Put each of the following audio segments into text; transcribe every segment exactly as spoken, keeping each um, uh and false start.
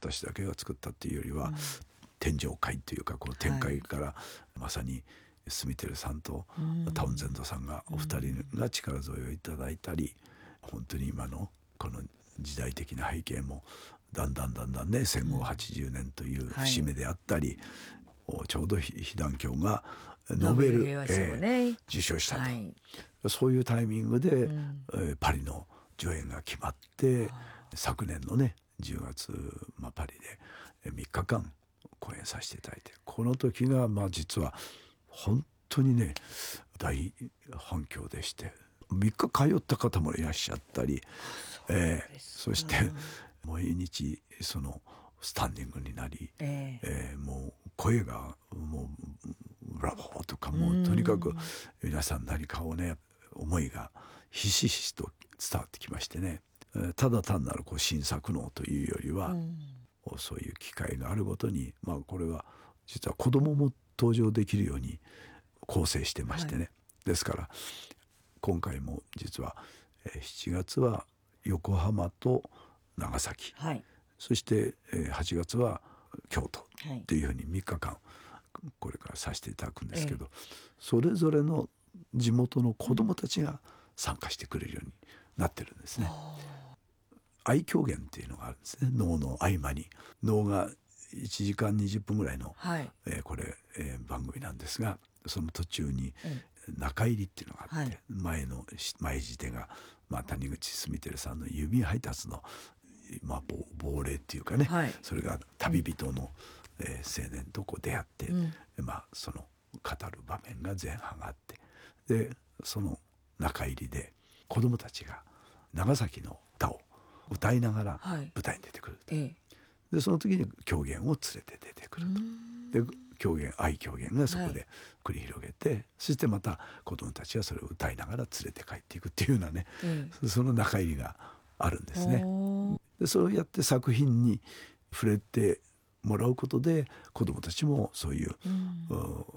私だけが作ったっていうよりは、うん、天上界というかこう天界から、はい、まさにスミテルさんとタウンゼンドさんがお二人が力添えをいただいたり、本当に今のこの時代的な背景もだんだんだんだんね戦後はちじゅうねんという節目であったり、はい、ちょうど被団協がノーベル、ねえー、受賞したと、はい、そういうタイミングで、うんえー、パリの上演が決まって、昨年のねじゅうがつ、まあ、パリでみっかかん公演させていただいて、この時がまあ実は本当にね大反響でして、みっか通った方もいらっしゃったり、そ, えー、そして毎日そのスタンディングになり、えーえー、もう声がもうブラボーとか、もうとにかく皆さん何かをね思いがひしひしと伝わってきましてね、ただ単なるこう新作能というよりは、うん、そういう機会があるごとに、まあ、これは実は子供も登場できるように構成してましてね、はい、ですから今回も実はしちがつは横浜と長崎、はい、そしてはちがつは京都っていうふうにみっかかんこれからさせていただくんですけど、はい、それぞれの地元の子どもたちが参加してくれるようになってるんですね。愛狂言っていうのがあるんですね。能の合間に能がいちじかんにじゅっぷんぐらいの、はいえー、これ、えー、番組なんですが、その途中に中入りっていうのがあって、はい、前の前地手が、まあ、谷口スミテルさんの郵便配達の、まあ、亡霊っていうかね、はい、それが旅人の、うんえー、青年とこう出会って、うんまあ、その語る場面が前半があって、でその中入りで子どもたちが長崎の歌を歌いながら舞台に出てくる、はい、でその時に狂言を連れて出てくると、で狂言愛狂言がそこで繰り広げて、はい、そしてまた子どもたちはそれを歌いながら連れて帰っていくっていうようなね、うん、その中入りがあるんですね。でそうやって作品に触れてもらうことで子どもたちもそういう、うん、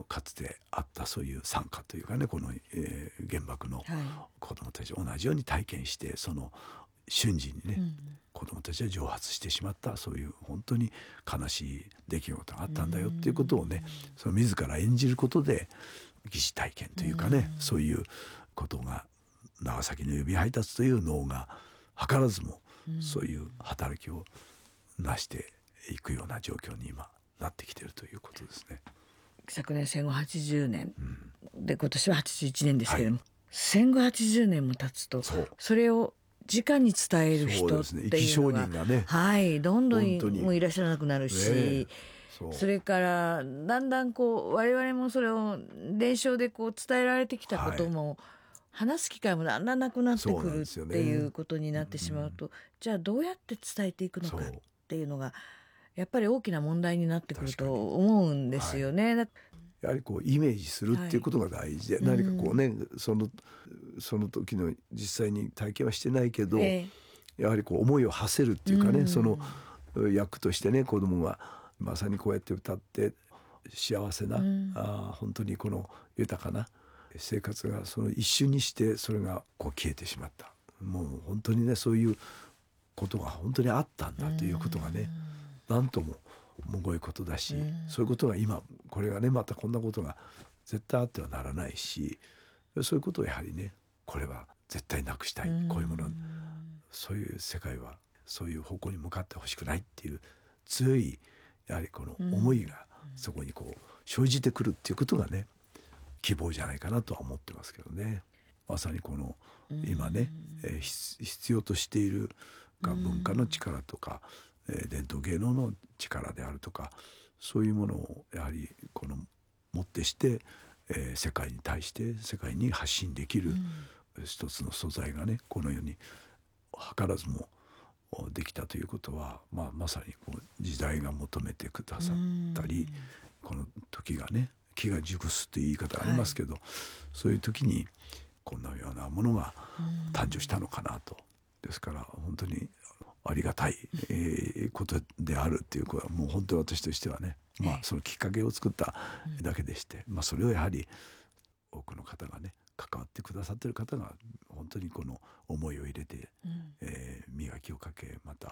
かつてあったそういう参加というかね、この、えー、原爆の子どもたち同じように体験して、その瞬時にね、うん、子どもたちは蒸発してしまったそういう本当に悲しい出来事があったんだよっていうことをね、その自ら演じることで疑似体験というかね、そういうことが長崎の郵便配達という能が図らずもそういう働きを成していくような状況に今なってきているということですね。 昨年戦後はちじゅうねん、うん、で今年ははちじゅういちねんですけれども、はい、戦後はちじゅうねんも経つと そ, それを直に伝える人っていうのが、生き証人がね、はい、どんどんもういらっしゃらなくなるし、ね、そ, それからだんだんこう我々もそれを伝承でこう伝えられてきたことも、はい、話す機会もだんだんなくなってくるっていうことになってしまうと、う、ね、うん、じゃあどうやって伝えていくのかっていうのがやっぱり大きな問題になってくると思うんですよね。はい、 やはりこうイメージするっていうことが大事で、はい、何かこうね、うん、そのその時の実際に体験はしてないけど、えー、やはりこう思いを馳せるっていうかね、うん、その役としてね、子供がまさにこうやって歌って幸せな、うん、あ本当にこの豊かな生活がその一瞬にしてそれがこう消えてしまった、もう本当にねそういうことが本当にあったんだということがね、うん、なんともむごいことだし、うん、そういうことが今これがねまたこんなことが絶対あってはならないし、そういうことをやはりねこれは絶対なくしたい、うん、こういうもの、そういう世界はそういう方向に向かってほしくないっていう強いやはりこの思いがそこにこう生じてくるっていうことがね希望じゃないかなとは思ってますけどね。まさにこの今ね、えー、必要としているが文化の力とか、えー、伝統芸能の力であるとか、そういうものをやはりこのもってして、えー、世界に対して世界に発信できる一つの素材がねこの世に図らずもできたということは、まあ、まさにこう時代が求めてくださったり、この時がね気が熟すという言い方ありますけど、はい、そういう時にこんなようなものが誕生したのかなと。ですから本当にありがたい、えー、ことであるっていうことはもう本当に私としてはね、まあ、そのきっかけを作っただけでして、まあ、それをやはり多くの方がね関わってくださっている方が本当にこの思いを入れて、うんえー、磨きをかけまた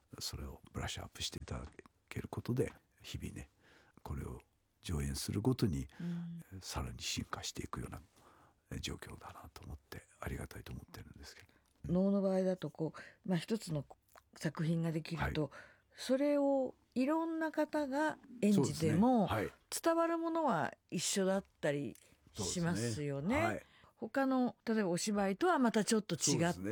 それをブラッシュアップしていただけることで日々ねこれを上演するごとに、うん、さらに進化していくような状況だなと思ってありがたいと思ってるんですけど、 能の場合だとこう、まあ、一つの作品ができると、はい、それをいろんな方が演じても、ねはい、伝わるものは一緒だったりしますよね。はい、他の例えばお芝居とはまたちょっと違った、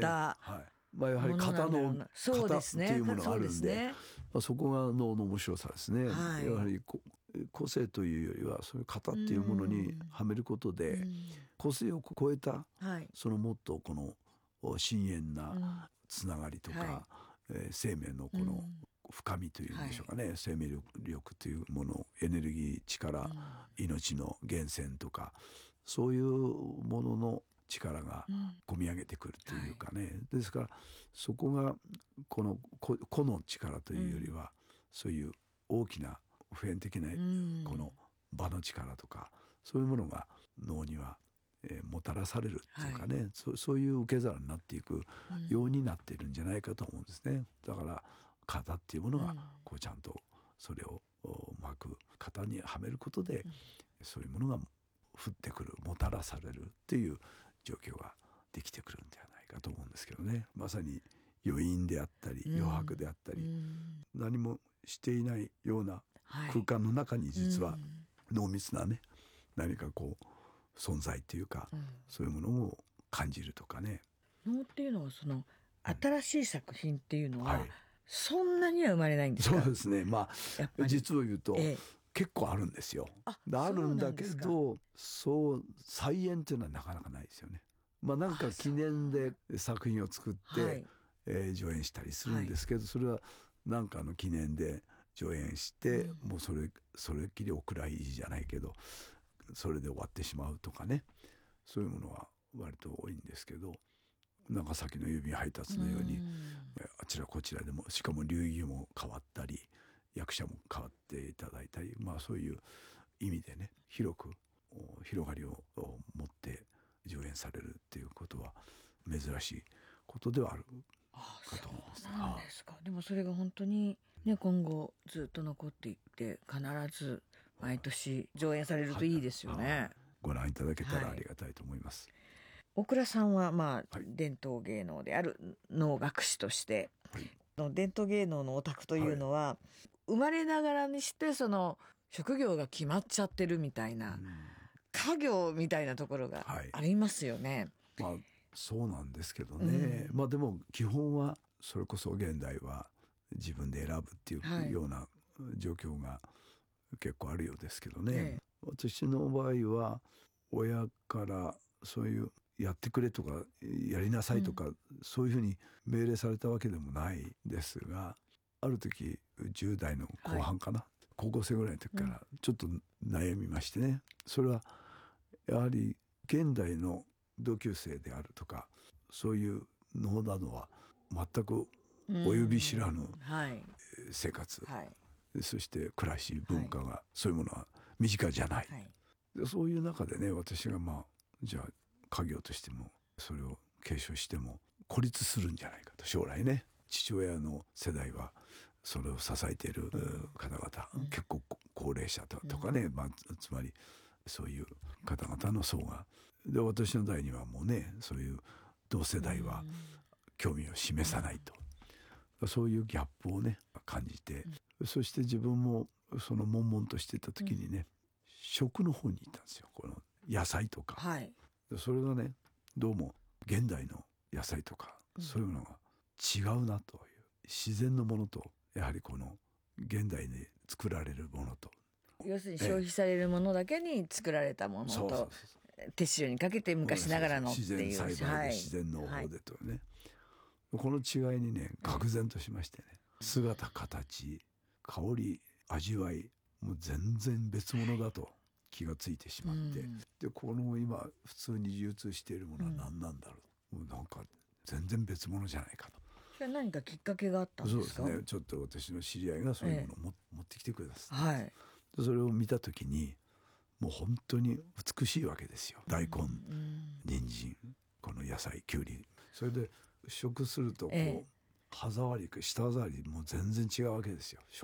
まあ、やはり型の型っていうものがあるんで、ねまあ、そこが能の面白さですね、はい、やはり個性というよりはそういう型っていうものにはめることで個性を超えた、はい、そのもっとこの深遠なつながりとか、はいえー、生命のこの深みというんでしょうかね、はい、生命力というものエネルギー力、うん、命の源泉とかそういうものの力が込み上げてくるというかね、うんはい、ですからそこがこの個の力というよりは、うん、そういう大きな普遍的なこの場の力とか、うん、そういうものが能には、えー、もたらされるっていうかね、はい、そ, そういう受け皿になっていくようになっているんじゃないかと思うんですね。だから型っていうものがこうちゃんとそれをうまく型にはめることで、うん、そういうものが降ってくるもたらされるっていう状況ができてくるんではないかと思うんですけどね。まさに余韻であったり余白であったり、うん、何もしていないような空間の中に実は濃密なね何かこう存在というか、うん、そういうものを感じるとかね。 能っていうのはその新しい作品っていうのは、うんはい、そんなには生まれないんですか？ そうですね、まあ実を言うと、ええ、結構あるんですよ。 あ, あるんだけどそう再演っていうのはなかなかないですよね。まあなんか記念で作品を作って、はいえー、上演したりするんですけど、はい、それはなんかの記念で上演して、うん、もうそれそれっきりお蔵入りじゃないけどそれで終わってしまうとかね、そういうものは割と多いんですけど、長崎の郵便配達のように、うん、あちらこちらでもしかも流儀も変わったり役者も変わっていただいたり、まあそういう意味でね広く広がりを持って上演されるっていうことは珍しいことではあるかと思います。 そうなんですか。でもそれが本当にね今後ずっと残っていって必ず毎年上演されるといいですよね。 ご覧いただけたらありがたいと思います。 はい、大倉さんはまあ、はい、伝統芸能である能楽師として、はい、の伝統芸能のオタクというのは、はい、生まれながらにしてその職業が決まっちゃってるみたいな、うん、家業みたいなところがありますよね。 はい、まあそうなんですけどね、うん、まあでも基本はそれこそ現代は自分で選ぶっていうような状況が結構あるようですけどね、ええ、私の場合は親からそういうやってくれとかやりなさいとか、うん、そういうふうに命令されたわけでもないですが、ある時じゅう代の後半かな、はい、高校生ぐらいの時からちょっと悩みましてね、それはやはり現代の同級生であるとかそういう能などは全くお呼び知らぬ生活、はい、そして暮らし文化が、はい、そういうものは身近じゃない、はい、でそういう中でね私がまあじゃあ家業としてもそれを継承しても孤立するんじゃないかと、将来ね父親の世代はそれを支えている方々、うん、結構高齢者とかね、うんまあ、つまりそういう方々の層がで私の代にはもうねそういう同世代は興味を示さないと、うん、そういうギャップをね感じて、うん、そして自分もその悶々としてた時にね、うん、食の方に行ったんですよ。この野菜とか、はい、それがねどうも現代の野菜とか、うん、そういうのが違うなという自然のものとやはりこの現代で作られるものと、 要するに消費されるものだけに作られたものと手塩にかけて昔ながらのっていう自然栽培で自然農法でというね、はい、この違いにね愕然としましてね、姿形香り味わいもう全然別物だと気がついてしまって、うん、でこの今普通に流通しているものは何なんだろう、うん、もうなんか全然別物じゃないかと。 それは何かきっかけがあったんですか？ そうですね、ちょっと私の知り合いがそういうものをも、ええ、持ってきてくださって、はい、それを見た時にもう本当に美しいわけですよ。大根、うん、人参この野菜きゅうり、それで食するとこう、ええ、 歯触り舌触りもう全然違うわけですよ。